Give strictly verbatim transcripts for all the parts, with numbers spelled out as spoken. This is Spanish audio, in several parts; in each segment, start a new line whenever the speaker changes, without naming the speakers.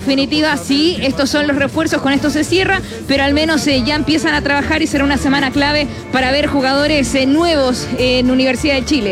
definitiva, sí, estos son los refuerzos, con esto se cierra, pero al menos eh, ya empiezan a trabajar y será una semana clave para ver jugadores eh, nuevos en Universidad de Chile.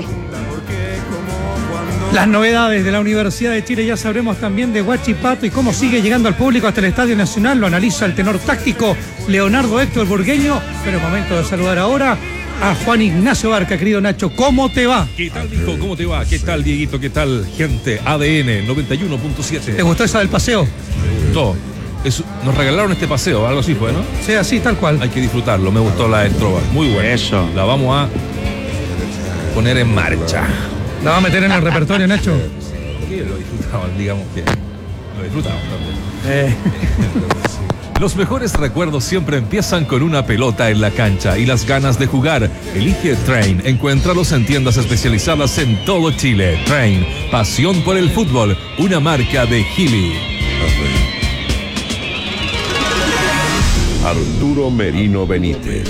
Las novedades de la Universidad de Chile, ya sabremos también de Huachipato y cómo sigue llegando al público hasta el Estadio Nacional. Lo analiza el tenor táctico Leonardo Héctor Burgueño. Pero es momento de saludar ahora a Juan Ignacio Barca. Querido Nacho, ¿cómo te va?
¿Qué tal, hijo? ¿Cómo te va? ¿Qué tal, Dieguito? ¿Qué tal, gente? A D N noventa y uno punto siete.
¿Te gustó esa del paseo?
Me gustó. Es, nos regalaron este paseo, algo así fue, ¿no?
Sí, así, tal cual.
Hay que disfrutarlo. Me gustó la estroba. Muy buena. Eso. La vamos a poner en marcha.
¿La va a meter en el repertorio, Nacho?
Sí, lo disfrutamos, digamos que lo disfrutamos también.
Eh.
Los mejores recuerdos siempre empiezan con una pelota en la cancha y las ganas de jugar. Elige Train. Encuéntralos en tiendas especializadas en todo Chile. Train. Pasión por el fútbol. Una marca de Gili.
Arturo Merino Benítez.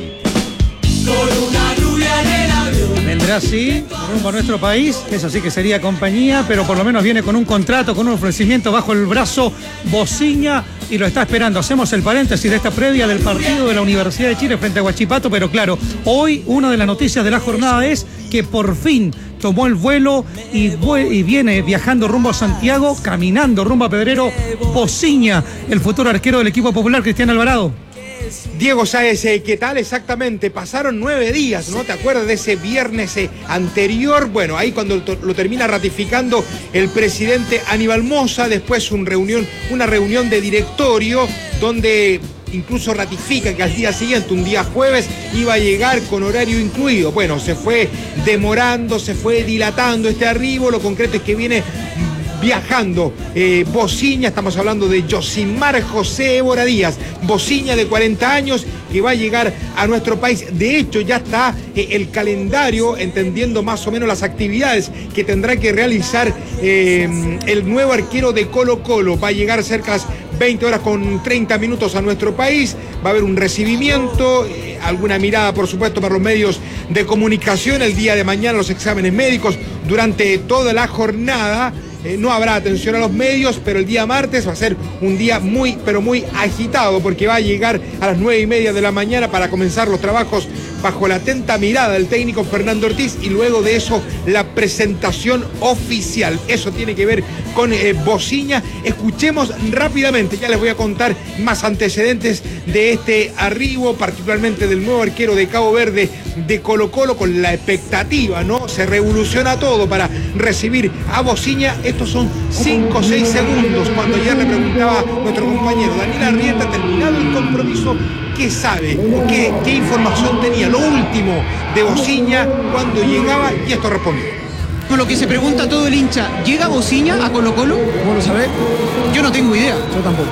Vendrá así, rumbo a nuestro país, que eso sí que sería compañía, pero por lo menos viene con un contrato, con un ofrecimiento bajo el brazo, Bociña, y lo está esperando. Hacemos el paréntesis de esta previa del partido de la Universidad de Chile frente a Huachipato, pero claro, hoy una de las noticias de la jornada es que por fin tomó el vuelo y, y viene viajando rumbo a Santiago, caminando rumbo a Pedrero, Bociña, el futuro arquero del equipo popular, Cristian Alvarado.
Diego Sáez, ¿qué tal exactamente? Pasaron nueve días, ¿no? ¿Te acuerdas de ese viernes anterior? Bueno, ahí cuando lo termina ratificando el presidente Aníbal Mosa, después un reunión, una reunión de directorio donde incluso ratifica que al día siguiente, un día jueves, iba a llegar con horario incluido. Bueno, se fue demorando, se fue dilatando este arribo. Lo concreto es que viene viajando eh, Bociña, estamos hablando de Yosimar José Évora Díaz, Bociña de cuarenta años, que va a llegar a nuestro país. De hecho, ya está eh, el calendario, entendiendo más o menos las actividades que tendrá que realizar eh, el nuevo arquero de Colo Colo. Va a llegar cerca de las veinte horas con treinta minutos a nuestro país, va a haber un recibimiento, eh, alguna mirada, por supuesto, para los medios de comunicación, el día de mañana los exámenes médicos durante toda la jornada. Eh, no habrá atención a los medios, pero el día martes va a ser un día muy, pero muy agitado, porque va a llegar a las nueve y media de la mañana para comenzar los trabajos bajo la atenta mirada del técnico Fernando Ortiz, y luego de eso la presentación oficial. Eso tiene que ver con eh, Bociña. Escuchemos rápidamente, ya les voy a contar más antecedentes de este arribo, particularmente del nuevo arquero de Cabo Verde de Colo Colo, con la expectativa, ¿no? Se revoluciona todo para recibir a Bociña. Estos son cinco o seis segundos, cuando ayer le preguntaba a nuestro compañero Daniel Arrieta, terminado el compromiso, ¿qué sabe? ¿Qué, qué información tenía? Lo último de Bociña cuando llegaba, y esto respondió.
Con lo que se pregunta todo el hincha, ¿llega Bociña a Colo Colo?
¿Cómo lo sabés?
Yo no tengo idea.
Yo tampoco.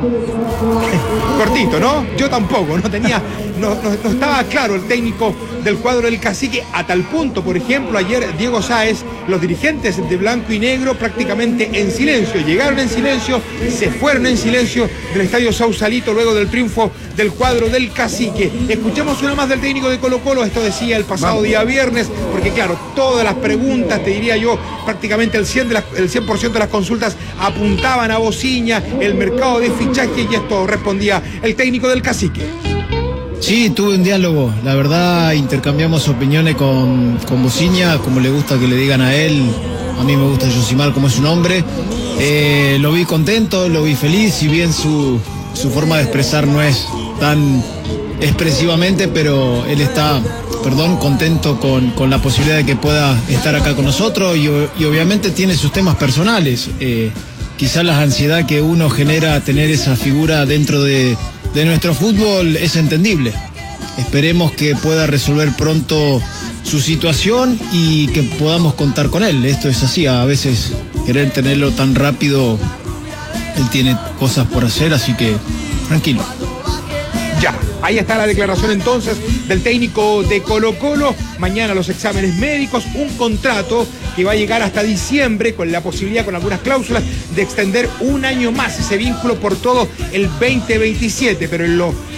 Cortito, ¿no? Yo tampoco, no tenía, no, no, no estaba claro el técnico del cuadro del Cacique, a tal punto, por ejemplo, ayer Diego Sáez, los dirigentes de blanco y negro prácticamente en silencio, llegaron en silencio, se fueron en silencio del estadio Sausalito luego del triunfo del cuadro del Cacique. Escuchemos una más del técnico de Colo Colo, esto decía el pasado Vamos. día viernes, porque claro, todas las preguntas, te diría yo, prácticamente el cien por ciento de las, el cien por ciento de las consultas apuntaban a Bociña, el mercado de fichaje, y esto respondía el técnico del Cacique.
Sí, tuve un diálogo, la verdad intercambiamos opiniones con, con Bociña, como le gusta que le digan a él, a mí me gusta Yosimar como es su nombre, eh, lo vi contento, lo vi feliz, si bien su, su forma de expresar no es tan expresivamente, pero él está, perdón, contento con, con la posibilidad de que pueda estar acá con nosotros, y, y obviamente tiene sus temas personales, eh, quizás la ansiedad que uno genera tener esa figura dentro de de nuestro fútbol es entendible. Esperemos que pueda resolver pronto su situación y que podamos contar con él. Esto es así, a veces querer tenerlo tan rápido, él tiene cosas por hacer, así que tranquilo.
Ya, ahí está la declaración entonces del técnico de Colo Colo. Mañana los exámenes médicos, un contrato que va a llegar hasta diciembre, con la posibilidad, con algunas cláusulas, de extender un año más ese vínculo por todo el veinte veintisiete. Pero en lo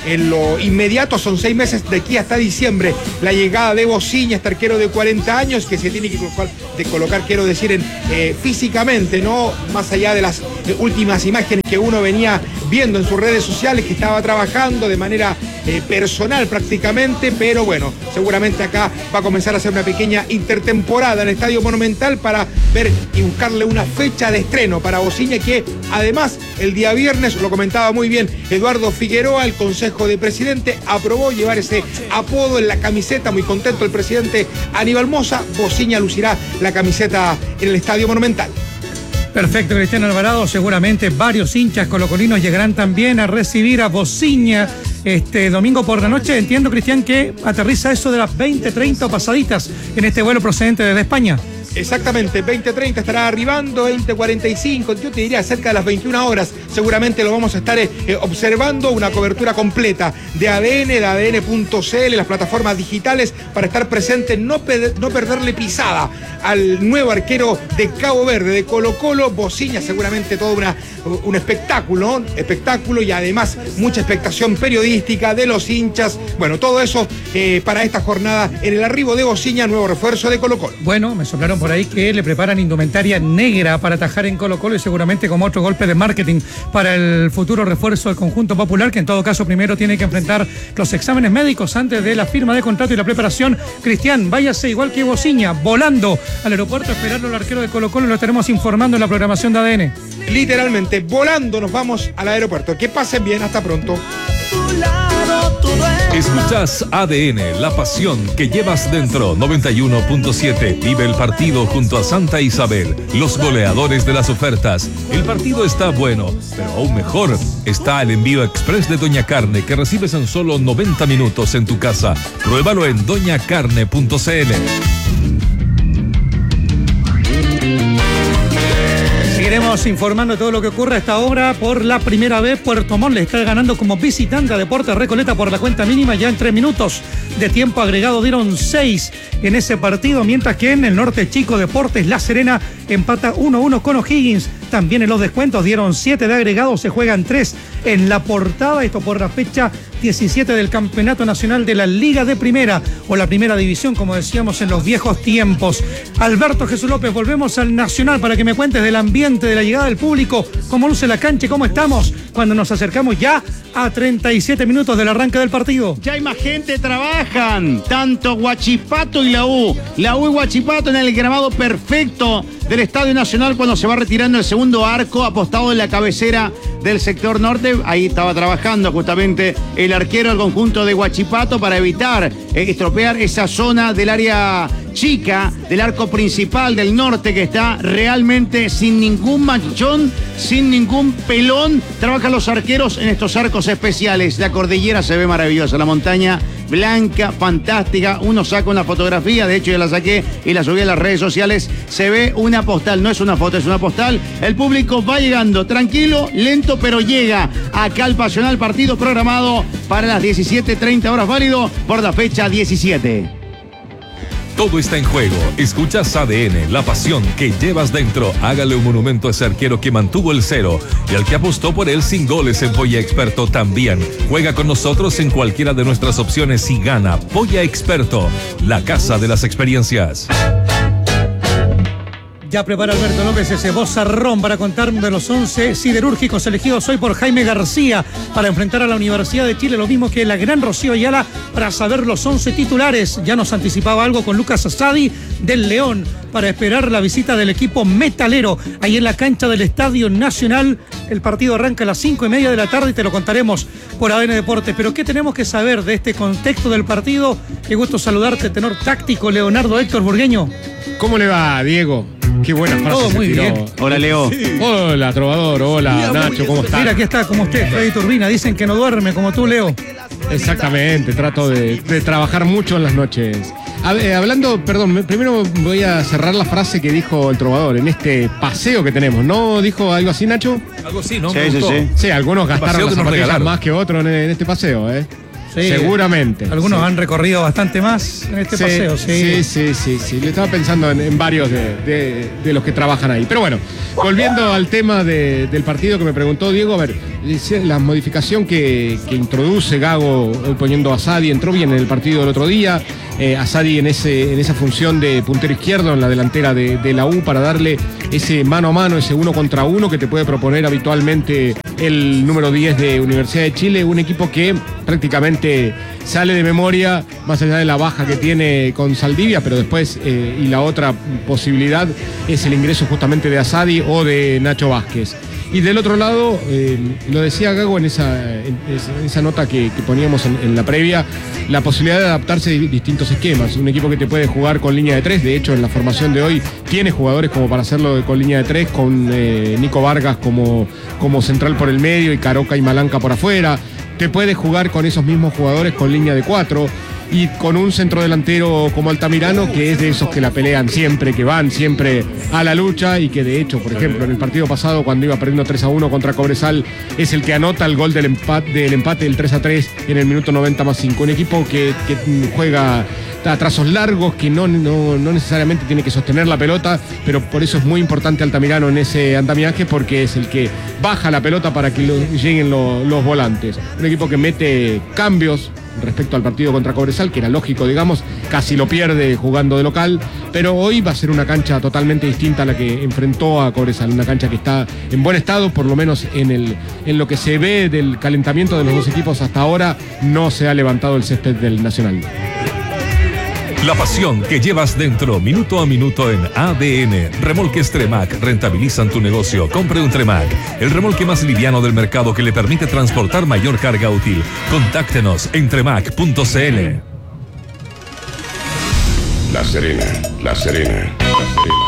en lo inmediato, son seis meses de aquí hasta diciembre, la llegada de Bociña, este arquero de cuarenta años, que se tiene que colocar, de colocar quiero decir, en, eh, físicamente, ¿no? Más allá de las eh, últimas imágenes que uno venía viendo en sus redes sociales, que estaba trabajando de manera eh, personal prácticamente, pero bueno, seguramente acá va a comenzar a hacer una pequeña intertemporada en el Estadio Monumental para ver y buscarle una fecha de estreno para Bociña, que además el día viernes, lo comentaba muy bien Eduardo Figueroa, el Consejo de Presidente aprobó llevar ese apodo en la camiseta, muy contento el presidente Aníbal Mosa. Bociña lucirá la camiseta en el Estadio Monumental.
Perfecto, Cristian Alvarado. Seguramente varios hinchas colocolinos llegarán también a recibir a Bociña este domingo por la noche. Entiendo, Cristian, que aterriza eso de las veinte treinta pasaditas en este vuelo procedente desde España.
Exactamente, veinte treinta estará arribando, veinte cuarenta y cinco, yo te diría cerca de las veintiuna horas. Seguramente lo vamos a estar eh, observando, una cobertura completa de A D N, de A D N punto C L, las plataformas digitales, para estar presente, no, per, no perderle pisada al nuevo arquero de Cabo Verde, de Colo Colo. Bociña, seguramente todo una, un espectáculo, ¿no? espectáculo y además mucha expectación periodística de los hinchas. Bueno, todo eso eh, para esta jornada en el arribo de Bociña, nuevo refuerzo de Colo Colo.
Bueno, me soplaron por ahí que le preparan indumentaria negra para atajar en Colo Colo y seguramente como otro golpe de marketing para el futuro refuerzo del conjunto popular, que en todo caso primero tiene que enfrentar los exámenes médicos antes de la firma de contrato y la preparación. Cristian, váyase igual que Bociña, volando al aeropuerto a esperarlo al arquero de Colo Colo, y lo estaremos informando en la programación de A D N.
Literalmente, volando nos vamos al aeropuerto. Que pasen bien, hasta pronto.
Escuchás A D N, la pasión que llevas dentro. Noventa y uno punto siete. Vive el partido junto a Santa Isabel, los goleadores de las ofertas. El partido está bueno, pero aún mejor está el envío express de Doña Carne, que recibes en solo noventa minutos en tu casa. Pruébalo en doña carne punto c l.
Seguiremos informando de todo lo que ocurre a esta hora. Por la primera vez, Puerto Montt le está ganando como visitante a Deportes Recoleta por la cuenta mínima. Ya en tres minutos de tiempo agregado dieron seis en ese partido, mientras que en el Norte Chico, Deportes La Serena empata uno a uno con O'Higgins. También en los descuentos dieron siete de agregado, se juegan tres en la portada. Esto por la fecha diecisiete del Campeonato Nacional de la Liga de Primera, o la Primera División, como decíamos en los viejos tiempos. Alberto Jesús López, volvemos al Nacional para que me cuentes del ambiente, de la llegada del público, cómo luce la cancha y cómo estamos cuando nos acercamos ya a treinta y siete minutos del arranque del partido.
Ya hay más gente, trabajan, tanto Huachipato y la U. La U y Huachipato en el gramado perfecto del Estadio Nacional cuando se va retirando el segundo arco, apostado en la cabecera del sector norte. Ahí estaba trabajando justamente el arquero del conjunto de Huachipato para evitar eh, estropear esa zona del área chica del arco principal del norte, que está realmente sin ningún manchón, sin ningún pelón. Trabajan los arqueros en estos arcos especiales. La cordillera se ve maravillosa, la montaña blanca, fantástica. Uno saca una fotografía, de hecho ya la saqué y la subí a las redes sociales. Se ve una postal, no es una foto, es una postal. El público va llegando, tranquilo, lento, pero llega acá al Pasional, partido programado para las diecisiete treinta horas, válido por la fecha diecisiete.
Todo está en juego. Escuchas A D N, la pasión que llevas dentro. Hágale un monumento a ese arquero que mantuvo el cero y al que apostó por él sin goles en Polla Experto también. Juega con nosotros en cualquiera de nuestras opciones y gana. Polla Experto, la casa de las experiencias.
Ya prepara Alberto López ese bozarrón para contarnos de los once siderúrgicos elegidos hoy por Jaime García para enfrentar a la Universidad de Chile, lo mismo que la gran Rocío Ayala, para saber los once titulares. Ya nos anticipaba algo con Lucas Asadi del León para esperar la visita del equipo metalero ahí en la cancha del Estadio Nacional. El partido arranca a las cinco y media de la tarde y te lo contaremos por A D N Deportes. Pero ¿qué tenemos que saber de este contexto del partido? Qué gusto saludarte, tenor táctico Leonardo Héctor Burgueño.
¿Cómo le va, Diego? Qué buena frase.
Todo muy
tiró.
bien.
Hola, Leo.
Sí. Hola, Trovador. Hola, mira, Nacho. ¿Cómo estás?
Mira, aquí está como usted, Freddy Turbina. Dicen que no duerme como tú, Leo.
Exactamente. Trato de, de trabajar mucho en las noches. A ver, hablando, perdón, primero voy a cerrar la frase que dijo el Trovador en este paseo que tenemos. ¿No dijo algo así, Nacho?
Algo así, ¿no?
Sí,
Me
sí,
gustó.
sí.
Sí, algunos gastaron las
que nos
zapatillas
regalaron.
más que otros en, en este paseo, ¿eh?
Sí,
seguramente.
Algunos
sí.
han recorrido bastante más en este
Sí,
paseo, sí.
Sí, sí, sí, sí. Le estaba pensando en, en varios de, de- de los que trabajan ahí. Pero bueno, volviendo al tema de- del partido que me preguntó Diego, a ver, dice, la modificación que, que introduce Gago hoy poniendo a Asadi, entró bien en el partido del otro día. Eh, Asadi en, ese, en esa función de puntero izquierdo en la delantera de, de la U para darle ese mano a mano, ese uno contra uno que te puede proponer habitualmente el número diez de Universidad de Chile, un equipo que prácticamente sale de memoria, más allá de la baja que tiene con Saldivia, pero después, eh, y la otra posibilidad es el ingreso justamente de Asadi o de Nacho Vázquez. Y del otro lado, eh, lo decía Gago en esa, en esa nota que, que poníamos en, en la previa, la posibilidad de adaptarse a distintos esquemas. Un equipo que te puede jugar con línea de tres, de hecho en la formación de hoy tiene jugadores como para hacerlo con línea de tres, con eh, Nico Vargas como, como central por el medio y Caroca y Malanca por afuera. Te puede jugar con esos mismos jugadores con línea de cuatro. Y con un centrodelantero como Altamirano, que es de esos que la pelean siempre, que van siempre a la lucha y que de hecho, por ejemplo, en el partido pasado cuando iba perdiendo tres a uno contra Cobresal, es el que anota el gol del empate del, empate del tres a tres en el minuto noventa más cinco. Un equipo que, que juega a trazos largos, que no, no, no necesariamente tiene que sostener la pelota, pero por eso es muy importante Altamirano en ese andamiaje, porque es el que baja la pelota para que lo, lleguen lo, los volantes. Un equipo que mete cambios respecto al partido contra Cobresal, que era lógico, digamos, casi lo pierde jugando de local, pero hoy va a ser una cancha totalmente distinta a la que enfrentó a Cobresal, una cancha que está en buen estado, por lo menos en, el, en lo que se ve del calentamiento de los dos equipos hasta ahora, no se ha levantado el césped del Nacional.
La pasión que llevas dentro, minuto a minuto en A D N. Remolques Tremac rentabilizan tu negocio. Compre un Tremac, el remolque más liviano del mercado que le permite transportar mayor carga útil. Contáctenos en tremac punto c l.
La Serena, La Serena, La Serena.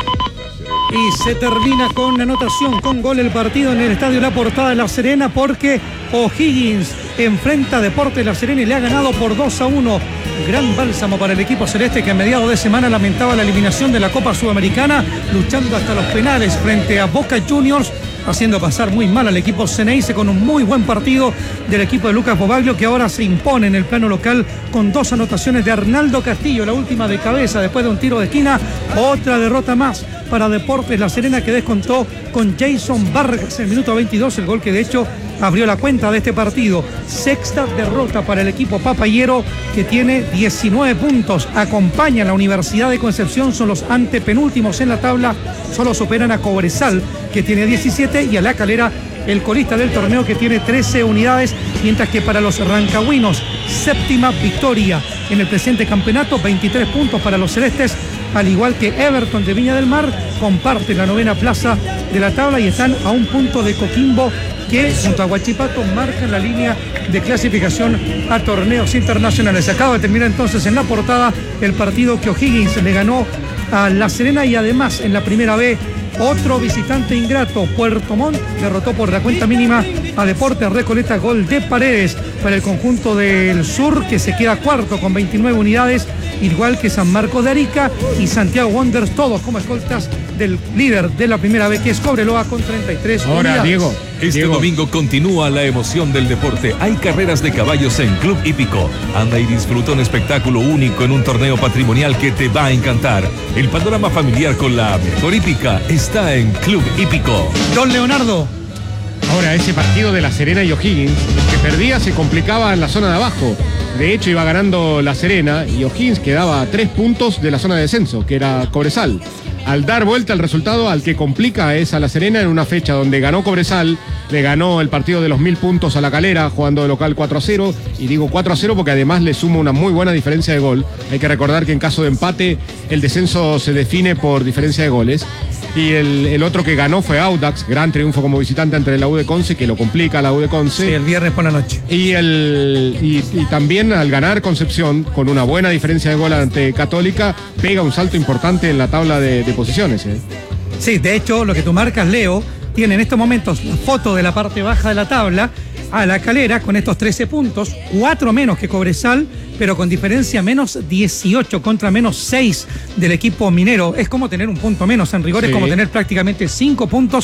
Y se termina con anotación, con gol el partido en el Estadio La Portada de La Serena, porque O'Higgins enfrenta a Deportes La Serena y le ha ganado por dos a uno. Gran bálsamo para el equipo celeste, que a mediados de semana lamentaba la eliminación de la Copa Sudamericana, luchando hasta los penales frente a Boca Juniors, haciendo pasar muy mal al equipo Ceneice, con un muy buen partido del equipo de Lucas Bobaglio, que ahora se impone en el plano local con dos anotaciones de Arnaldo Castillo, la última de cabeza después de un tiro de esquina. Otra derrota más para Deportes La Serena, que descontó con Jason Vargas en el minuto veintidós, el gol que de hecho abrió la cuenta de este partido. Sexta derrota para el equipo papayero, que tiene diecinueve puntos. Acompaña a la Universidad de Concepción, son los antepenúltimos en la tabla, solo superan a Cobresal, que tiene diecisiete, y a La Calera, el colista del torneo, que tiene trece unidades, mientras que para los rancagüinos, séptima victoria en el presente campeonato, veintitrés puntos para los celestes, al igual que Everton de Viña del Mar, comparten la novena plaza de la tabla y están a un punto de Coquimbo, que junto a Huachipato marcan la línea de clasificación a torneos internacionales. Se acaba de terminar entonces en La Portada el partido que O'Higgins le ganó a La Serena, y además en la primera B otro visitante ingrato, Puerto Montt, derrotó por la cuenta mínima a Deportes Recoleta, gol de Paredes para el conjunto del sur, que se queda cuarto con veintinueve unidades, igual que San Marcos de Arica y Santiago Wanderers, todos como escoltas del líder de la primera B, que es Cobreloa, con treinta y tres
Ahora,
unidades.
Diego.
Este
Diego.
domingo continúa la emoción del deporte. Hay carreras de caballos en Club Hípico. Anda y disfruta un espectáculo único en un torneo patrimonial que te va a encantar. El panorama familiar con la mejor hípica está en Club Hípico.
Don Leonardo.
Ahora, ese partido de La Serena y O'Higgins, el que perdía se complicaba en la zona de abajo. De hecho, iba ganando La Serena y O'Higgins quedaba a tres puntos de la zona de descenso, que era Cobresal. Al dar vuelta el resultado, al que complica es a La Serena en una fecha donde ganó Cobresal, le ganó el partido de los mil puntos a La Calera, jugando de local cuatro a cero, y digo cuatro a cero porque además le suma una muy buena diferencia de gol. Hay que recordar que en caso de empate, el descenso se define por diferencia de goles. Y el, el otro que ganó fue Audax, gran triunfo como visitante ante la U de Conce, que lo complica la U de Conce.
Sí, el viernes por la noche.
Y, el, y, y también al ganar Concepción, con una buena diferencia de gol ante Católica, pega un salto importante en la tabla de, de posiciones. ¿eh?
Sí, de hecho, lo que tú marcas, Leo, tiene en estos momentos la foto de la parte baja de la tabla a La Calera con estos trece puntos, cuatro menos que Cobresal, pero con diferencia menos dieciocho contra menos seis del equipo minero. Es como tener un punto menos, en rigor, sí. Es como tener prácticamente cinco puntos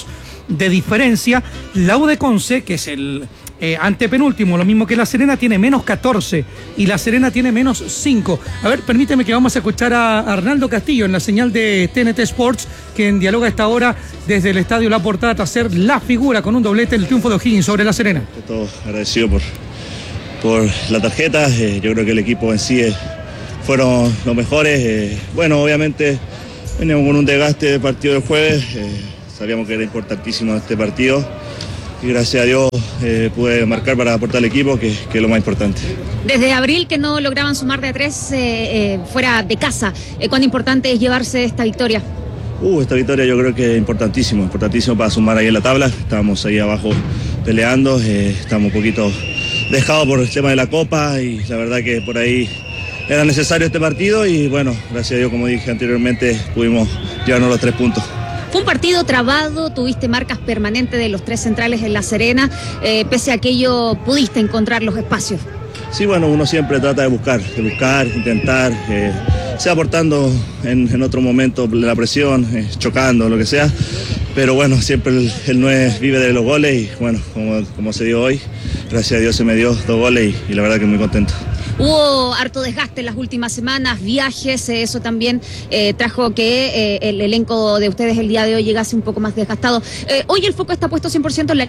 de diferencia. La U de Conce, que es el eh, antepenúltimo, lo mismo que La Serena, tiene menos catorce y La Serena tiene menos cinco. A ver, permíteme que vamos a escuchar a Arnaldo Castillo en la señal de T N T Sports, quien dialoga a esta hora desde el Estadio La Portada tras ser la figura con un doblete en el triunfo de O'Higgins sobre La Serena.
Todo agradecido por, por la tarjeta. Eh, yo creo que el equipo en sí eh, fueron los mejores. Eh, bueno, obviamente veníamos con un desgaste del partido del jueves. Eh, sabíamos que era importantísimo este partido y gracias a Dios eh, pude marcar para aportar al equipo, que, que es lo más importante.
Desde abril que no lograban sumar de a tres eh, eh, fuera de casa, eh, ¿cuán importante es llevarse esta victoria?
Uh, esta victoria yo creo que es importantísimo, importantísimo para sumar ahí en la tabla. Estábamos ahí abajo peleando, eh, estamos un poquito dejados por el tema de la Copa y la verdad que por ahí era necesario este partido y bueno, gracias a Dios, como dije anteriormente, pudimos llevarnos los tres puntos.
Fue un partido trabado, tuviste marcas permanentes de los tres centrales en La Serena, eh, pese a aquello pudiste encontrar los espacios.
Sí, bueno, uno siempre trata de buscar, de buscar, intentar, eh, sea aportando en, en otro momento la presión, eh, chocando, lo que sea, pero bueno, siempre el, el nueve vive de los goles y bueno, como, como se dio hoy, gracias a Dios se me dio dos goles y, y la verdad que muy contento.
Hubo harto desgaste en las últimas semanas, viajes, eso también eh, trajo que eh, el elenco de ustedes el día de hoy llegase un poco más desgastado. Eh, hoy el foco está puesto cien por ciento en la...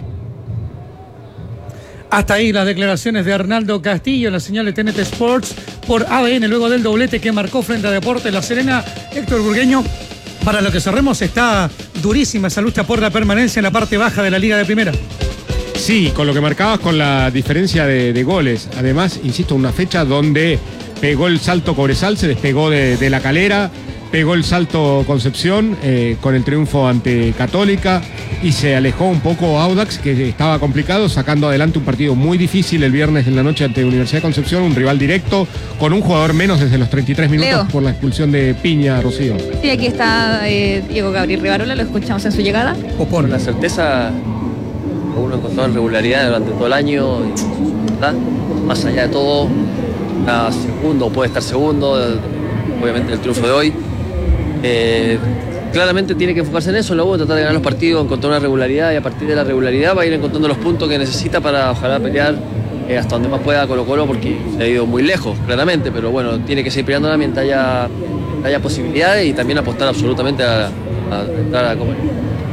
Hasta ahí las declaraciones de Arnaldo Castillo en la señal de T N T Sports por A B N, luego del doblete que marcó frente a Deportes La Serena. Héctor Burgueño, para lo que cerremos, está durísima esa lucha por la permanencia en la parte baja de la Liga de Primera.
Sí, con lo que marcabas con la diferencia de, de goles. Además, insisto, una fecha donde pegó el salto Cobresal, se despegó de, de La Calera, pegó el salto Concepción eh, con el triunfo ante Católica y se alejó un poco Audax, que estaba complicado, sacando adelante un partido muy difícil el viernes en la noche ante Universidad de Concepción, un rival directo, con un jugador menos desde los treinta y tres minutos Leo. Por la expulsión de Piña, Rocío.
Sí, aquí está eh, Diego Gabriel Rivarola, lo escuchamos en su llegada.
O por la certeza... Uno encontró regularidad durante todo el año, ¿verdad? Más allá de todo, está segundo, puede estar segundo, obviamente el triunfo de hoy. Eh, claramente tiene que enfocarse en eso, luego tratar de ganar los partidos, encontrar una regularidad y a partir de la regularidad va a ir encontrando los puntos que necesita para ojalá pelear eh, hasta donde más pueda Colo Colo, porque se ha ido muy lejos, claramente, pero bueno, tiene que seguir peleándola mientras haya, haya posibilidades y también apostar absolutamente a, a entrar a Copa.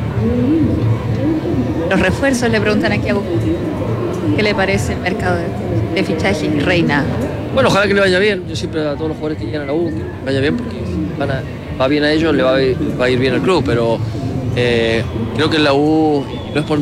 Los refuerzos, le preguntan aquí a Augusto, ¿qué le parece el mercado de, de fichaje y Reina?
Bueno, ojalá que le vaya bien. Yo siempre a todos los jugadores que llegan a la U, que les vaya bien, porque si van a, va bien a ellos, le va a ir, va a ir bien al club, pero eh, creo que en la U no es por...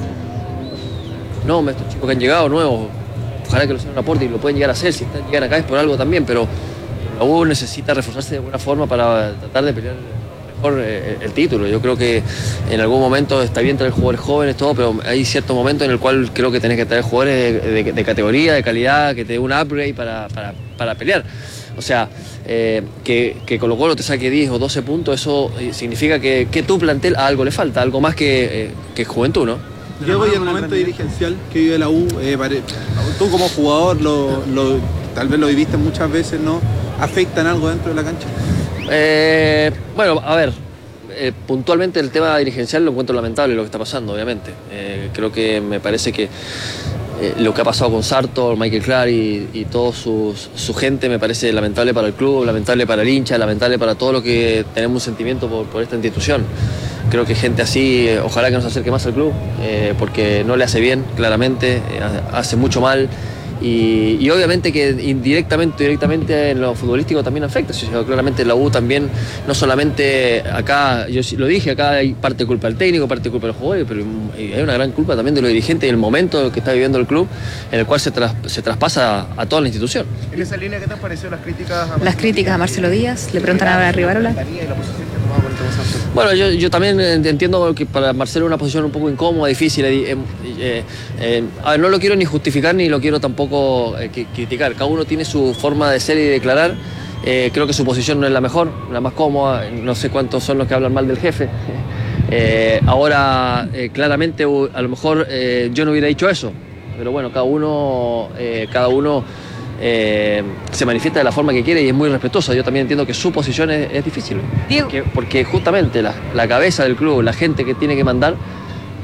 No, estos chicos que han llegado nuevos, ojalá que lo sean un aporte y lo pueden llegar a hacer, si están llegan acá es por algo también, pero la U necesita reforzarse de alguna forma para tratar de pelear mejor el título. Yo creo que en algún momento está bien traer jugadores jóvenes, todo, pero hay cierto momento en el cual creo que tenés que traer jugadores de, de, de categoría, de calidad, que te dé un upgrade para, para, para pelear. O sea, eh, que, que Colo Colo te saque diez o doce puntos, eso significa que, que tu plantel a algo le falta, algo más que, eh, que juventud, ¿no?
Llegó hoy el momento dirigencial que vive la U. Eh, pare... Tú como jugador, lo, lo, tal vez lo viviste muchas veces, ¿no? ¿Afecta en algo dentro de la cancha?
Eh, bueno, a ver, eh, puntualmente el tema dirigencial lo encuentro lamentable lo que está pasando, obviamente. Eh, creo que me parece que eh, lo que ha pasado con Sartor, Michael Clark y, y toda su, su gente me parece lamentable para el club, lamentable para el hincha, lamentable para todo lo que tenemos un sentimiento por, por esta institución. Creo que gente así, eh, ojalá que nos acerque más al club, eh, porque no le hace bien, claramente, eh, hace mucho mal. Y, y obviamente que indirectamente directamente en lo futbolístico también afecta. Claramente la U también, no solamente acá, yo lo dije, acá hay parte de culpa del técnico, parte de culpa de los jugadores, pero hay una gran culpa también de los dirigentes y el momento que está viviendo el club, en el cual se, tras, se traspasa a toda la institución.
En esa línea, ¿qué te han parecido las críticas a
Las críticas a Marcelo Díaz, le preguntan a Rivarola.
Bueno, yo, yo también entiendo que para Marcelo es una posición un poco incómoda, difícil. Eh, eh, eh, a ver, no lo quiero ni justificar ni lo quiero tampoco eh, criticar. Cada uno tiene su forma de ser y de declarar. Eh, creo que su posición no es la mejor, la más cómoda. No sé cuántos son los que hablan mal del jefe. Eh, ahora, eh, claramente, a lo mejor eh, yo no hubiera dicho eso. Pero bueno, cada uno... Eh, cada uno Eh, se manifiesta de la forma que quiere y es muy respetuosa. Yo también entiendo que su posición es, es difícil. Porque, porque justamente la, la cabeza del club, la gente que tiene que mandar,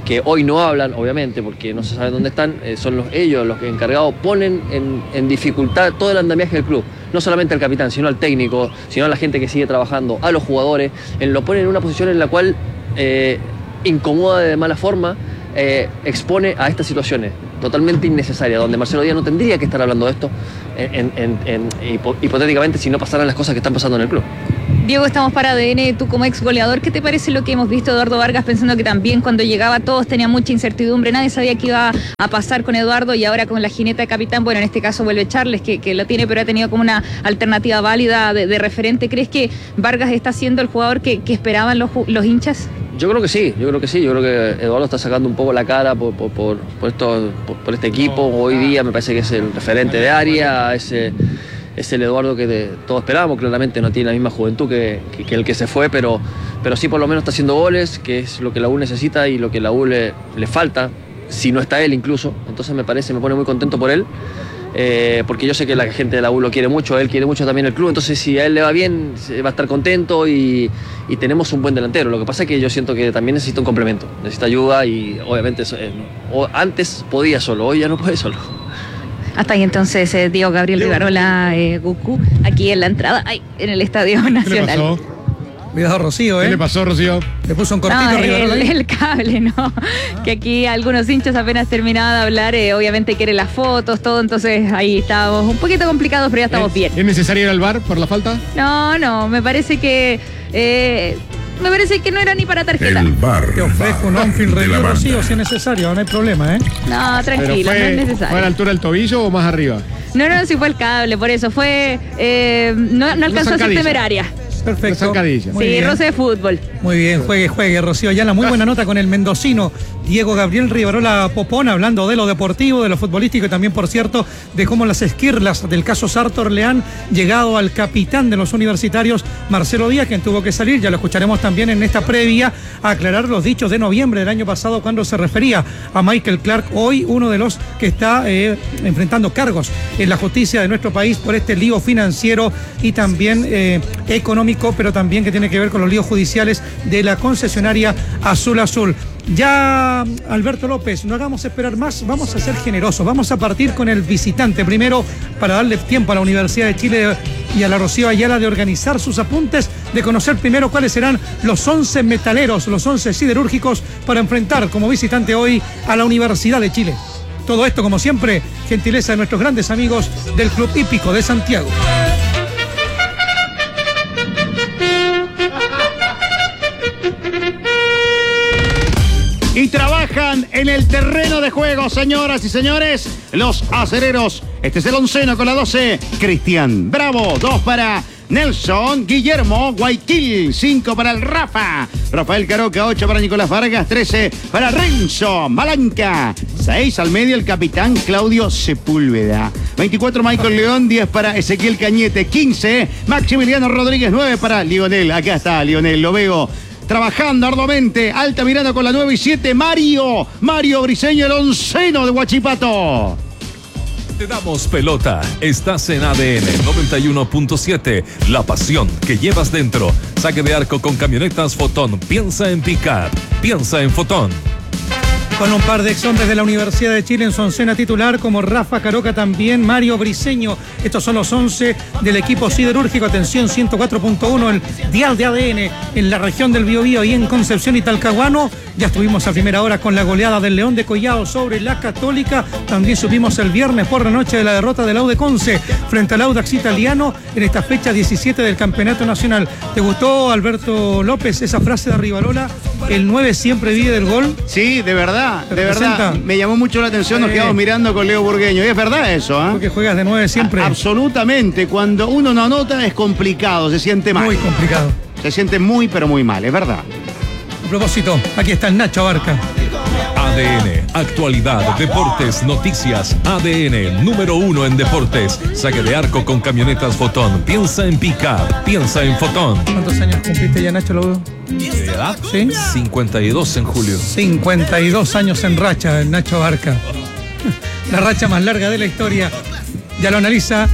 que hoy no hablan, obviamente, porque no se sabe dónde están, eh, son los, ellos los que encargados ponen en, en dificultad todo el andamiaje del club. No solamente al capitán, sino al técnico, sino a la gente que sigue trabajando, a los jugadores. En, lo ponen en una posición en la cual eh, incomoda de mala forma, eh, expone a estas situaciones totalmente innecesarias, donde Marcelo Díaz no tendría que estar hablando de esto, en, en, en, hipo, hipotéticamente, si no pasaran las cosas que están pasando en el club.
Diego, estamos para A D N, tú como ex goleador, ¿qué te parece lo que hemos visto de Eduardo Vargas, pensando que también cuando llegaba todos tenían mucha incertidumbre, nadie sabía qué iba a pasar con Eduardo, y ahora con la jineta de capitán, bueno, en este caso vuelve Charles, que, que lo tiene, pero ha tenido como una alternativa válida de, de referente? ¿Crees que Vargas está siendo el jugador que, que esperaban los, los hinchas?
Yo creo que sí, yo creo que sí, yo creo que Eduardo está sacando un poco la cara por, por, por, por, esto, por, por este equipo. Hoy día me parece que es el referente de área, ese... es el Eduardo que de, todos esperábamos. Claramente no tiene la misma juventud que, que, que el que se fue, pero, pero sí por lo menos está haciendo goles, que es lo que la U necesita y lo que la U le, le falta, si no está él incluso. Entonces me parece, me pone muy contento por él, eh, porque yo sé que la gente de la U lo quiere mucho, él quiere mucho también el club, entonces si a él le va bien, va a estar contento y, y tenemos un buen delantero. Lo que pasa es que yo siento que también necesita un complemento, necesita ayuda y obviamente eh, o antes podía solo, hoy ya no puede solo.
Hasta ahí entonces eh, Diego Gabriel Rivarola, eh, Goku, aquí en la entrada, ay, en el Estadio Nacional.
¿Qué le pasó?
Cuidado, Rocío, ¿eh?
¿Qué le pasó, Rocío?
Le puso un cortito
no,
Rivarola.
El, el cable, ¿no? Ah. Que aquí algunos hinchas apenas terminaban de hablar, eh, obviamente quieren las fotos, todo, entonces ahí estábamos un poquito complicados, pero ya estamos
¿Es,
bien.
¿Es necesario ir al bar por la falta?
No, no, me parece que... Eh, Me parece que no era ni para tarjeta.
El bar.
Te ofrezco un on-field review, Rocío, si es necesario, no hay problema, ¿eh?
No, tranquilo,
fue,
no es necesario.
¿Fue a la altura del tobillo o más arriba?
No, no, sí fue el cable, por eso fue... Eh, no, no alcanzó a ser temeraria.
Perfecto.
Sí,
bien.
roce de fútbol.
Muy bien, juegue, juegue, Rocío Ayala. Muy buena nota con el mendocino Diego Gabriel Rivarola Popón, hablando de lo deportivo, de lo futbolístico y también, por cierto, de cómo las esquirlas del caso Sartor le han llegado al capitán de los universitarios, Marcelo Díaz, quien tuvo que salir. Ya lo escucharemos también en esta previa a aclarar los dichos de noviembre del año pasado cuando se refería a Michael Clark, hoy uno de los que está eh, enfrentando cargos en la justicia de nuestro país por este lío financiero y también eh, económico, pero también que tiene que ver con los líos judiciales de la concesionaria Azul Azul. Ya, Alberto López, no hagamos esperar más, vamos a ser generosos, vamos a partir con el visitante primero para darle tiempo a la Universidad de Chile y a la Rocío Ayala de organizar sus apuntes, de conocer primero cuáles serán los once metaleros, los once siderúrgicos para enfrentar como visitante hoy a la Universidad de Chile. Todo esto, como siempre, gentileza de nuestros grandes amigos del Club Hípico de Santiago.
Y trabajan en el terreno de juego, señoras y señores, los acereros. Este es el onceno con la doce. Cristian Bravo, dos para Nelson Guillermo Guayquil, cinco para el Rafa. Rafael Caroca, ocho para Nicolás Vargas, trece para Renzo Malanca. seis al medio el capitán Claudio Sepúlveda. veinticuatro Michael León, diez para Ezequiel Cañete, quince Maximiliano Rodríguez, nueve para Lionel. Acá está Lionel, lo veo trabajando arduamente. Altamirano con la nueve y siete, Mario. Mario Briseño, el onceno de Huachipato.
Te damos pelota. Estás en A D N noventa y uno punto siete. La pasión que llevas dentro. Saque de arco con camionetas Fotón. Piensa en pick-up. Piensa en Fotón.
Con un par de ex hombres de la Universidad de Chile en su oncena titular, como Rafa Caroca, también Mario Briseño. Estos son los once del equipo siderúrgico. Atención, ciento cuatro punto uno, el dial de A D N en la región del Biobío y en Concepción y Talcahuano. Ya estuvimos a primera hora con la goleada del León de Collao sobre la Católica. También subimos el viernes por la noche de la derrota del Aude Conce frente al Audax Italiano en esta fecha diecisiete del Campeonato Nacional. ¿Te gustó, Alberto López, esa frase de Rivarola? El nueve siempre vive del gol.
Sí, de verdad, de verdad. Me llamó mucho la atención, nos quedamos mirando con Leo Burgueño. Y es verdad eso, ¿eh?
Porque juegas de nueve siempre.
A- absolutamente. Cuando uno no anota es complicado, se siente mal.
Muy complicado.
Se siente muy, pero muy mal, es verdad.
A propósito, aquí está el Nacho Abarca.
A D N, actualidad, deportes, noticias. A D N, número uno en deportes. Saque de arco con camionetas Fotón. Piensa en pick-up, piensa en Fotón.
¿Cuántos años cumpliste ya, Nacho? ¿Lo...
¿De edad?
¿Sí?
cincuenta y dos en julio.
cincuenta y dos años en racha, el Nacho Abarca. La racha más larga de la historia. Ya lo analiza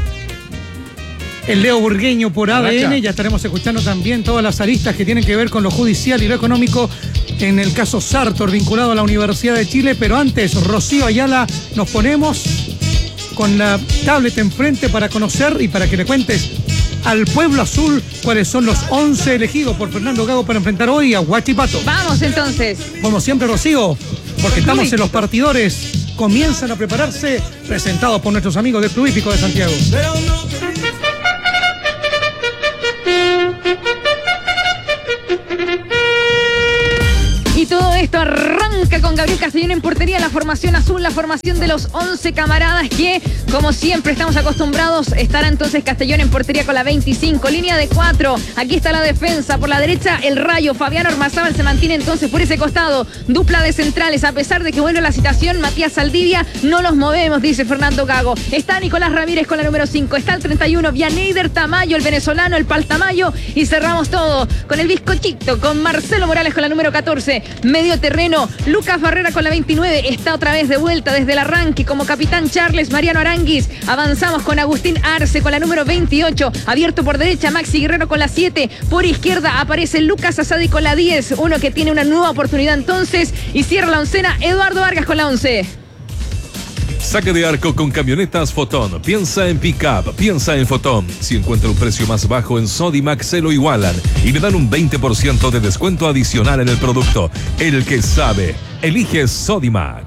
el Leo Burgueño por A D N. Ya estaremos escuchando también todas las aristas que tienen que ver con lo judicial y lo económico en el caso Sartor, vinculado a la Universidad de Chile. Pero antes, Rocío Ayala, nos ponemos con la tablet enfrente para conocer y para que le cuentes al pueblo azul cuáles son los once elegidos por Fernando Gago para enfrentar hoy a Huachipato.
Vamos entonces.
Como siempre, Rocío, porque estamos en los partidores. Comienzan a prepararse, presentados por nuestros amigos del Club Hípico de Santiago.
Y todo esto arranca con Gabriel Castellón en portería, la formación azul, la formación de los once camaradas que, como siempre estamos acostumbrados, estará entonces Castellón en portería con la veinticinco, línea de cuatro, aquí está la defensa, por la derecha el Rayo, Fabián Ormazábal se mantiene entonces por ese costado, dupla de centrales, a pesar de que vuelve la citación, Matías Saldivia, no los movemos, dice Fernando Gago, está Nicolás Ramírez con la número cinco, está el treinta y uno, Vianeider Tamayo, el venezolano, el Paltamayo, y cerramos todo con el bizcochito, con Marcelo Morales con la número catorce, medio terreno, Lucas Barrera con la veintinueve, está otra vez de vuelta desde el arranque como capitán Charles Mariano Aranguis. Avanzamos con Agustín Arce con la número veintiocho, abierto por derecha Maxi Guerrero con la siete, por izquierda aparece Lucas Asadi con la diez, uno que tiene una nueva oportunidad entonces, y cierra la oncena Eduardo Vargas con la once.
Saque de arco con camionetas Fotón. Piensa en pick-up, piensa en Fotón. Si encuentra un precio más bajo en Sodimac, se lo igualan y le dan un veinte por ciento de descuento adicional en el producto. El que sabe, elige Sodimac.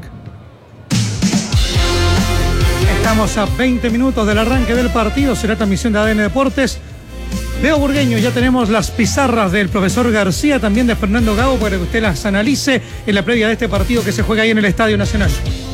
Estamos a veinte minutos del arranque del partido. Será transmisión de A D N Deportes. Leo Burgueño, ya tenemos las pizarras del profesor García, también de Fernando Gago, para que usted las analice en la previa de este partido que se juega ahí en el Estadio Nacional.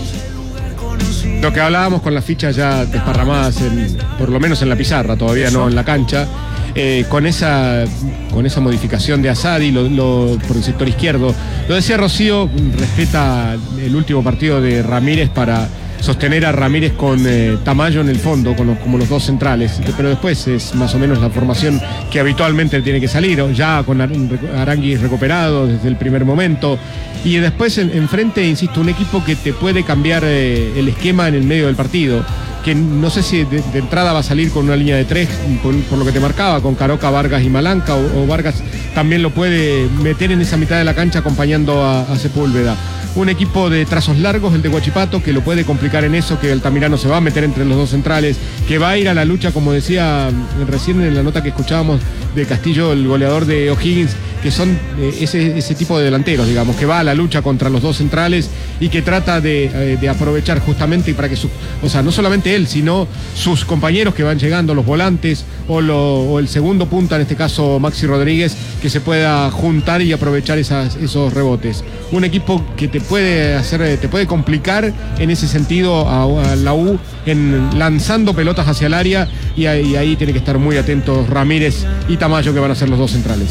Lo que hablábamos con las fichas ya desparramadas, en, por lo menos en la pizarra, todavía Eso. no en la cancha, eh, con esa con esa modificación de Asadi lo, lo, por el sector izquierdo. Lo decía Rocío, respeta el último partido de Ramírez para sostener a Ramírez con eh, Tamayo en el fondo, con los, como los dos centrales, pero después es más o menos la formación que habitualmente tiene que salir, ya con Aranguis recuperado desde el primer momento, y después enfrente, en insisto, un equipo que te puede cambiar eh, el esquema en el medio del partido, que no sé si de, de entrada va a salir con una línea de tres, por, por lo que te marcaba, con Caroca, Vargas y Malanca, o, o Vargas también lo puede meter en esa mitad de la cancha acompañando a, a Sepúlveda. Un equipo de trazos largos, el de Huachipato, que lo puede complicar en eso, que Altamirano se va a meter entre los dos centrales, que va a ir a la lucha, como decía recién en la nota que escuchábamos de Castillo, el goleador de O'Higgins, que son eh, ese, ese tipo de delanteros, digamos, que va a la lucha contra los dos centrales y que trata de, eh, de aprovechar justamente para que, su, o sea, no solamente él, sino sus compañeros que van llegando, los volantes o, lo, o el segundo punta, en este caso Maxi Rodríguez, que se pueda juntar y aprovechar esas, esos rebotes. Un equipo que te puede hacer, te puede complicar en ese sentido a, a la U, en lanzando pelotas hacia el área, y ahí, y ahí tiene que estar muy atentos Ramírez y Tamayo, que van a ser los dos centrales.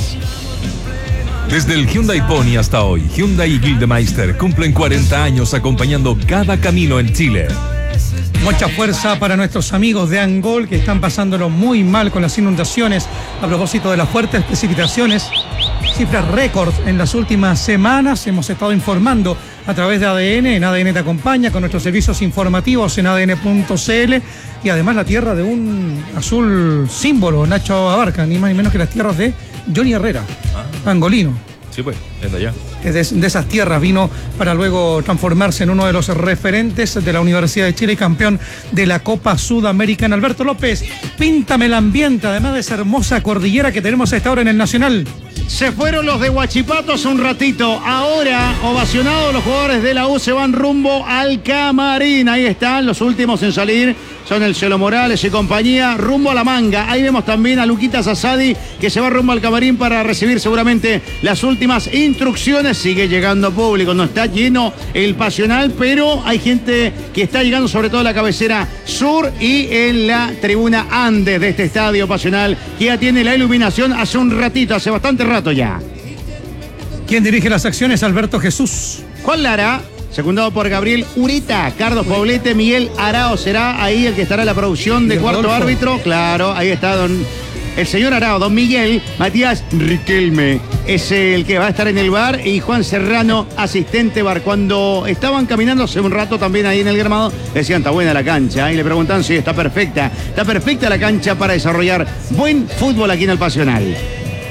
Desde el Hyundai Pony hasta hoy, Hyundai y Gildemeister cumplen cuarenta años acompañando cada camino en Chile.
Mucha fuerza para nuestros amigos de Angol, que están pasándolo muy mal con las inundaciones a propósito de las fuertes precipitaciones. Cifras récord en las últimas semanas. Hemos estado informando a través de A D N, en A D N te acompaña, con nuestros servicios informativos en A D N punto C L, y además la tierra de un azul símbolo, Nacho Abarca, ni más ni menos que las tierras de Johnny Herrera, ah. angolino.
Sí, pues, es de allá.
De, de esas tierras vino para luego transformarse en uno de los referentes de la Universidad de Chile y campeón de la Copa Sudamericana. Alberto López, píntame el ambiente, además de esa hermosa cordillera que tenemos a esta hora en el Nacional.
Se fueron los de Huachipato hace un ratito. Ahora, ovacionados, los jugadores de la U se van rumbo al camarín. Ahí están los últimos en salir. Son el Cielo Morales y compañía, rumbo a la manga. Ahí vemos también a Luquitas Asadi, que se va rumbo al camarín para recibir seguramente las últimas instrucciones. Sigue llegando público, no está lleno el Pasional, pero hay gente que está llegando, sobre todo en la cabecera sur y en la tribuna Andes de este estadio Pasional, que ya tiene la iluminación hace un ratito, hace bastante rato ya.
¿Quién dirige las acciones? Alberto Jesús.
Juan Lara, secundado por Gabriel Urita, Carlos Poblete, Miguel Arao será ahí el que estará en la producción de cuarto Rodolfo. Árbitro. Claro, ahí está don, el señor Arao, don Miguel. Matías Riquelme es el que va a estar en el bar, y Juan Serrano, asistente bar. Cuando estaban caminando hace un rato también ahí en el Gramado, decían, está buena la cancha, y le preguntan si sí, está perfecta. Está perfecta la cancha para desarrollar buen fútbol aquí en el Pasional.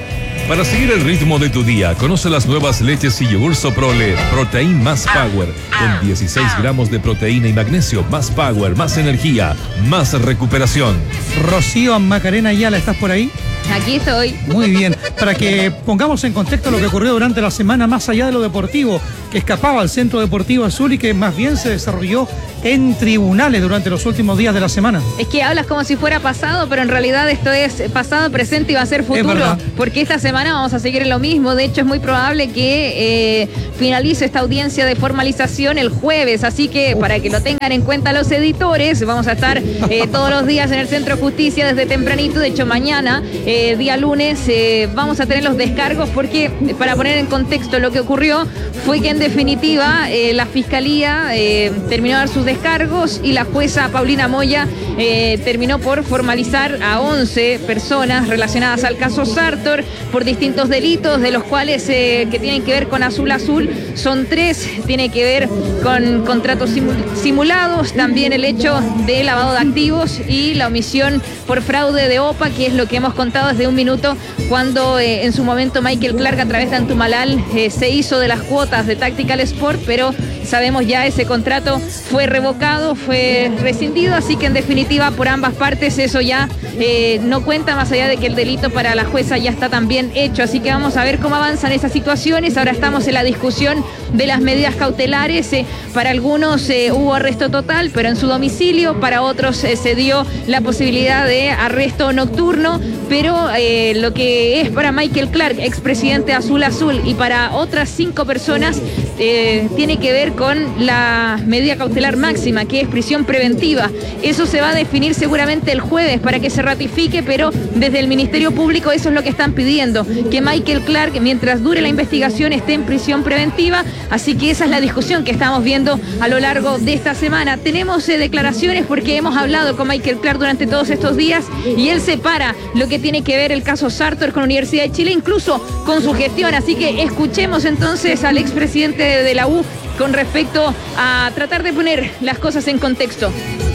Para seguir el ritmo de tu día, conoce las nuevas leches y yogur Soprole Protein más Power, con dieciséis gramos de proteína y magnesio, más power, más energía, más recuperación.
Rocío Macarena Ayala, ¿estás por ahí?
Aquí estoy.
Muy bien, para que pongamos en contexto lo que ocurrió durante la semana más allá de lo deportivo, que escapaba al Centro Deportivo Azul y que más bien se desarrolló en tribunales durante los últimos días de la semana.
Es que hablas como si fuera pasado, pero en realidad esto es pasado, presente y va a ser futuro, porque esta semana vamos a seguir en lo mismo. De hecho, es muy probable que eh, finalice esta audiencia de formalización el jueves, así que para que lo tengan en cuenta los editores, vamos a estar eh, todos los días en el Centro de Justicia desde tempranito. De hecho, mañana, eh, día lunes, eh, vamos a tener los descargos, porque para poner en contexto lo que ocurrió fue que en definitiva eh, la Fiscalía eh, terminó de dar sus descargos y la jueza Paulina Moya eh, terminó por formalizar a once personas relacionadas al caso Sartor por distintos delitos, de los cuales eh, que tienen que ver con Azul Azul son tres, tiene que ver con contratos simulados, también el hecho de lavado de activos y la omisión por fraude de O P A, que es lo que hemos contado desde un minuto cuando eh, en su momento Michael Clark a través de Antumalal eh, se hizo de las cuotas de Tactical Sport, pero sabemos ya ese contrato fue revocado, fue rescindido, así que en definitiva por ambas partes eso ya eh, no cuenta, más allá de que el delito para la jueza ya está también hecho, así que vamos a ver cómo avanzan esas situaciones. Ahora estamos en la discusión de las medidas cautelares, eh, para algunos eh, hubo arresto total, pero en su domicilio, para otros eh, se dio la posibilidad de arresto nocturno, pero eh, lo que es para Michael Clark, expresidente de Azul Azul, y para otras cinco personas eh, tiene que ver con la medida cautelar máxima, que es prisión preventiva. Eso se va a definir seguramente el jueves para que se ratifique, pero desde el Ministerio Público eso es lo que están pidiendo, que Michael Clark, mientras dure la investigación, esté en prisión preventiva, así que esa es la discusión que estamos viendo a lo largo de esta semana. Tenemos eh, declaraciones porque hemos hablado con Michael Clark durante todos estos días y él separa lo que tiene que ver el caso Sartor con la Universidad de Chile, incluso con su gestión, así que escuchemos entonces al expresidente de, de la U con respecto a tratar de poner las cosas en contexto.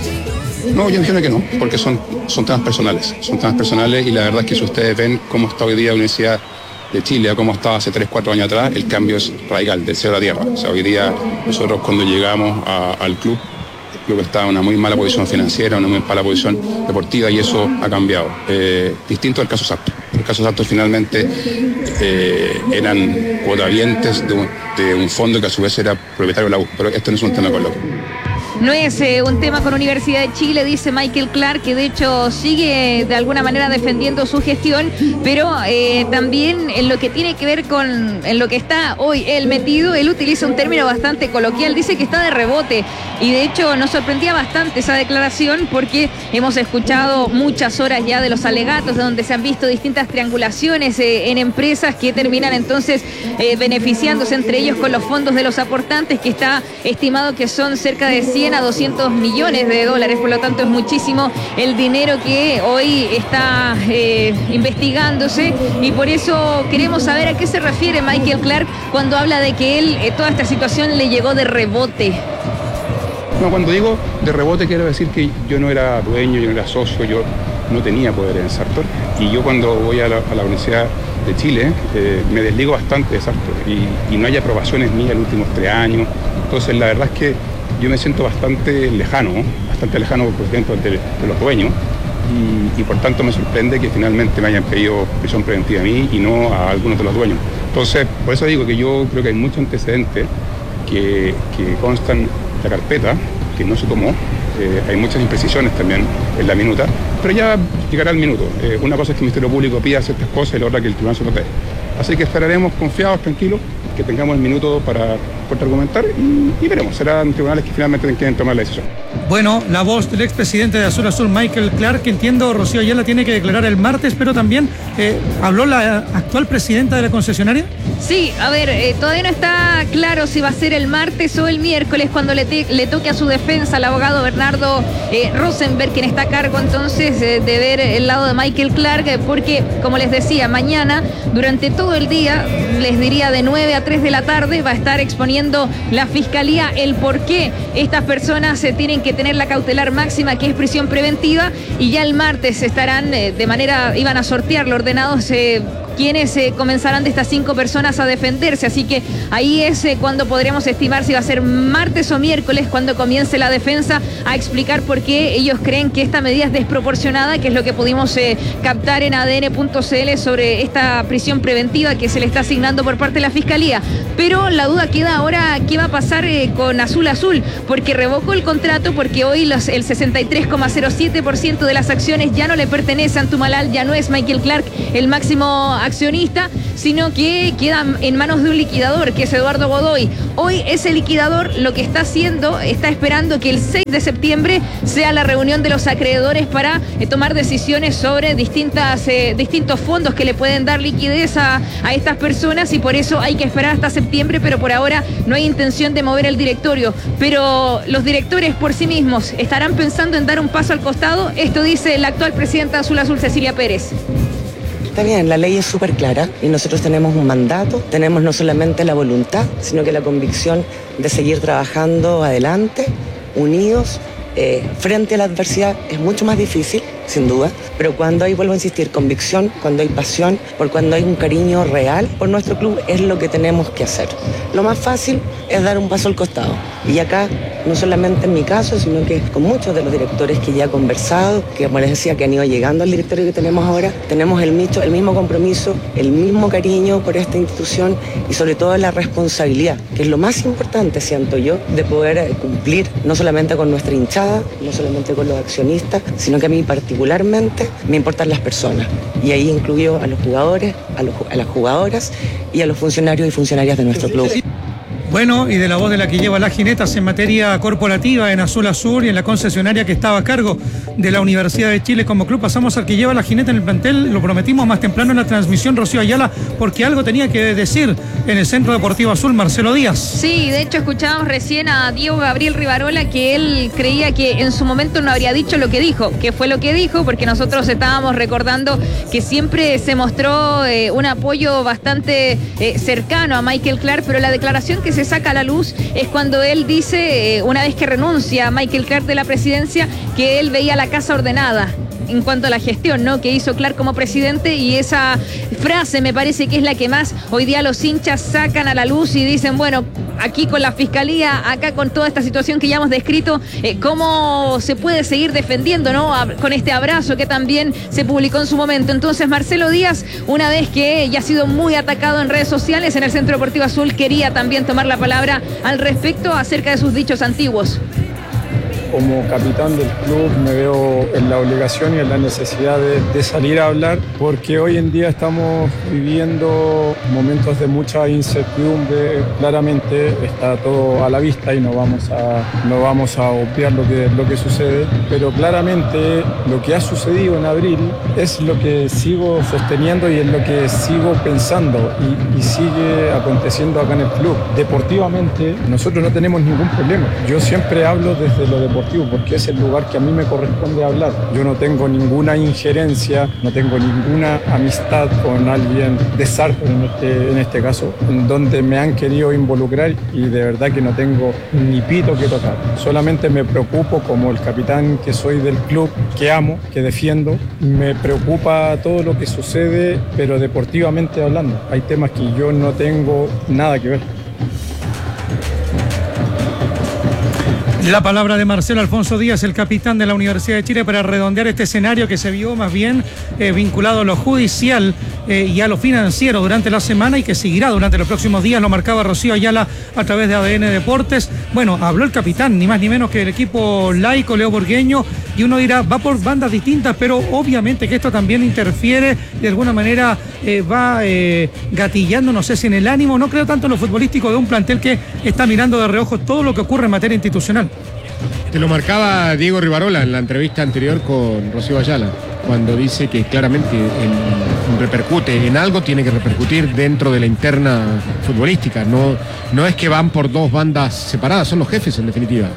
No, yo entiendo que no, porque son, son temas personales, son temas personales y la verdad es que si ustedes ven cómo está hoy día la Universidad de Chile a cómo estaba hace tres, cuatro años atrás, el cambio es radical, del cielo a la tierra. O sea, hoy día nosotros cuando llegamos a, al club, el club estaba en una muy mala posición financiera, una muy mala posición deportiva y eso ha cambiado. Eh, distinto al caso Sartor. El caso Sartor finalmente eh, eran cuotavientes de un, de un fondo que a su vez era propietario de la U, pero esto no es un tema con la U.
No es eh, un tema con Universidad de Chile, dice Michael Clark, que de hecho sigue de alguna manera defendiendo su gestión, pero eh, también en lo que tiene que ver con en lo que está hoy él metido, él utiliza un término bastante coloquial, dice que está de rebote, y de hecho nos sorprendía bastante esa declaración porque hemos escuchado muchas horas ya de los alegatos, de donde se han visto distintas triangulaciones eh, en empresas que terminan entonces eh, beneficiándose entre ellos con los fondos de los aportantes, que está estimado que son cerca de cien a doscientos millones de dólares, por lo tanto es muchísimo el dinero que hoy está eh, investigándose, y por eso queremos saber a qué se refiere Michael Clark cuando habla de que él, eh, toda esta situación le llegó de rebote.
No, cuando digo de rebote quiero decir que yo no era dueño, yo no era socio, yo no tenía poder en Sartor, y yo cuando voy a la, a la Universidad de Chile eh, me desligo bastante de Sartor y, y no hay aprobaciones mías en los últimos tres años, entonces la verdad es que yo me siento bastante lejano, bastante lejano por ejemplo de, de los dueños y, y por tanto me sorprende que finalmente me hayan pedido prisión preventiva a mí y no a algunos de los dueños. Entonces, por eso digo que yo creo que hay muchos antecedentes que, que constan en la carpeta, que no se tomó, eh, hay muchas imprecisiones también en la minuta, pero ya llegará el minuto. Eh, una cosa es que el Ministerio Público pida ciertas cosas y la otra que el tribunal se lo dé. Así que esperaremos confiados, tranquilos, que tengamos el minuto para argumentar y, y veremos, serán tribunales que finalmente tienen que tomar la decisión.
Bueno, la voz del expresidente de Azul Azul, Michael Clark, que entiendo Rocío Ayala tiene que declarar el martes, pero también eh, ¿habló la actual presidenta de la concesionaria?
Sí, a ver, eh, todavía no está claro si va a ser el martes o el miércoles cuando le, te, le toque a su defensa al abogado Bernardo eh, Rosenberg, quien está a cargo entonces eh, de ver el lado de Michael Clark, eh, porque como les decía, mañana durante todo el día, les diría de nueve a tres de la tarde, va a estar exponiendo la Fiscalía el por qué estas personas eh, tienen que tener la cautelar máxima, que es prisión preventiva, y ya el martes estarán eh, de manera, iban a sortear los ordenados eh, quienes eh, comenzarán de estas cinco personas a defenderse. Así que ahí es eh, cuando podremos estimar si va a ser martes o miércoles cuando comience la defensa a explicar por qué ellos creen que esta medida es desproporcionada, que es lo que pudimos eh, captar en A D N punto C L sobre esta prisión preventiva que se le está asignando por parte de la Fiscalía. Pero la duda queda ahora qué va a pasar eh, con Azul Azul, porque revocó el contrato, porque hoy los, el sesenta y tres coma cero siete por ciento de las acciones ya no le pertenece a Antumalal, ya no es Michael Clark el máximo accionista, sino que queda en manos de un liquidador, que es Eduardo Godoy. Hoy ese liquidador lo que está haciendo, está esperando que el seis de septiembre sea la reunión de los acreedores para eh, tomar decisiones sobre distintas, eh, distintos fondos que le pueden dar liquidez a, a estas personas, y por eso hay que esperar hasta septiembre, pero por ahora no hay intención de mover el directorio. Pero los directores por sí mismos estarán pensando en dar un paso al costado. Esto dice la actual presidenta de Azul Azul, Cecilia Pérez.
Está bien, la ley es súper clara y nosotros tenemos un mandato, tenemos no solamente la voluntad, sino que la convicción de seguir trabajando adelante, unidos, eh, frente a la adversidad. Es mucho más difícil, sin duda, pero cuando hay, vuelvo a insistir, convicción, cuando hay pasión, por cuando hay un cariño real por nuestro club, es lo que tenemos que hacer. Lo más fácil es dar un paso al costado. Y acá, no solamente en mi caso, sino que con muchos de los directores que ya he conversado, que como les decía, que han ido llegando al directorio que tenemos ahora, tenemos el mismo, el mismo compromiso, el mismo cariño por esta institución y sobre todo la responsabilidad, que es lo más importante, siento yo, de poder cumplir no solamente con nuestra hinchada, no solamente con los accionistas, sino que a mí particularmente me importan las personas. Y ahí incluyo a los jugadores, a, los, a las jugadoras y a los funcionarios y funcionarias de nuestro club.
Bueno, y de la voz de la que lleva las jinetas en materia corporativa en Azul Azul y en la concesionaria que estaba a cargo de la Universidad de Chile como club, pasamos al que lleva la jineta en el plantel. Lo prometimos más temprano en la transmisión, Rocío Ayala, porque algo tenía que decir en el Centro Deportivo Azul, Marcelo Díaz.
Sí, de hecho escuchábamos recién a Diego Gabriel Rivarola que él creía que en su momento no habría dicho lo que dijo. ¿Qué fue lo que dijo? Porque nosotros estábamos recordando que siempre se mostró eh, un apoyo bastante eh, cercano a Michael Clark, pero la declaración que se saca a la luz es cuando él dice, eh, una vez que renuncia a Michael Clark de la presidencia, que él veía la casa ordenada en cuanto a la gestión, ¿no?, que hizo Clark como presidente, y esa frase me parece que es la que más hoy día los hinchas sacan a la luz y dicen, bueno, aquí con la Fiscalía, acá con toda esta situación que ya hemos descrito, eh, cómo se puede seguir defendiendo, ¿no?, con este abrazo que también se publicó en su momento. Entonces Marcelo Díaz, una vez que ya ha sido muy atacado en redes sociales en el Centro Deportivo Azul, quería también tomar la palabra al respecto acerca de sus dichos antiguos.
Como capitán del club me veo en la obligación y en la necesidad de, de salir a hablar, porque hoy en día estamos viviendo momentos de mucha incertidumbre. Claramente está todo a la vista y no vamos a, no vamos a obviar lo que, lo que sucede, pero claramente lo que ha sucedido en abril es lo que sigo sosteniendo y es lo que sigo pensando y, y sigue aconteciendo acá en el club. Deportivamente nosotros no tenemos ningún problema. Yo siempre hablo desde lo deportivo, porque es el lugar que a mí me corresponde hablar. Yo no tengo ninguna injerencia, no tengo ninguna amistad con alguien de Sartor en este, en este caso, en donde me han querido involucrar, y de verdad que no tengo ni pito que tocar. Solamente me preocupo como el capitán que soy del club, que amo, que defiendo. Me preocupa todo lo que sucede, pero deportivamente hablando. Hay temas que yo no tengo nada que ver.
La palabra de Marcelo Alfonso Díaz, el capitán de la Universidad de Chile, para redondear este escenario que se vio más bien eh, vinculado a lo judicial eh, y a lo financiero durante la semana, y que seguirá durante los próximos días. Lo marcaba Rocío Ayala a través de A D N Deportes. Bueno, habló el capitán, ni más ni menos que el equipo laico, Leo Borgueño, y uno dirá, va por bandas distintas, pero obviamente que esto también interfiere, de alguna manera eh, va eh, gatillando, no sé si en el ánimo, no creo tanto en lo futbolístico de un plantel que está mirando de reojo todo lo que ocurre en materia institucional.
Te lo marcaba Diego Rivarola en la entrevista anterior con Rocío Ayala, cuando dice que claramente en, repercute, en algo tiene que repercutir dentro de la interna futbolística. No, no es que van por dos bandas separadas, son los jefes en definitiva.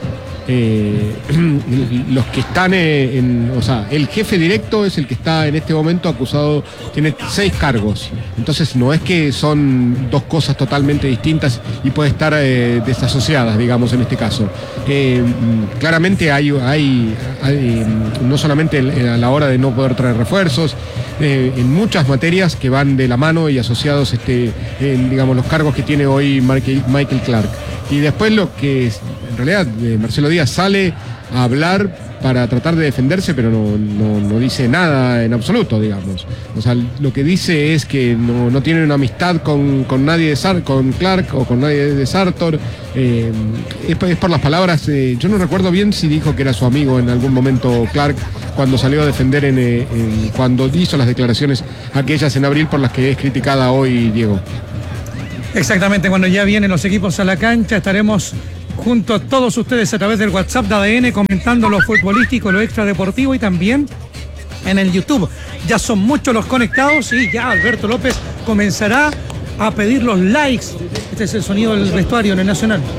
eh, los que están eh, en, o sea, el jefe directo es el que está en este momento acusado, tiene seis cargos, entonces no es que son dos cosas totalmente distintas y puede estar eh, desasociadas, digamos, en este caso. Eh, claramente hay, hay, hay no solamente a la hora de no poder traer refuerzos, eh, en muchas materias que van de la mano y asociados, este, en, digamos, los cargos que tiene hoy Michael, Michael Clark. Y después lo que es, en realidad eh, Marcelo Díaz sale a hablar para tratar de defenderse, pero no, no, no dice nada en absoluto, digamos. O sea, lo que dice es que no, no tiene una amistad con, con nadie de Sar, con Clark o con nadie de Sartor. Eh, es, es por las palabras, eh, yo no recuerdo bien si dijo que era su amigo en algún momento Clark cuando salió a defender, en, en, cuando hizo las declaraciones aquellas en abril por las que es criticada hoy Diego.
Exactamente, cuando ya vienen los equipos a la cancha estaremos junto a todos ustedes a través del WhatsApp de A D N comentando lo futbolístico, lo extradeportivo y también en el YouTube. Ya son muchos los conectados y ya Alberto López comenzará a pedir los likes. Este es el sonido del vestuario en el Nacional.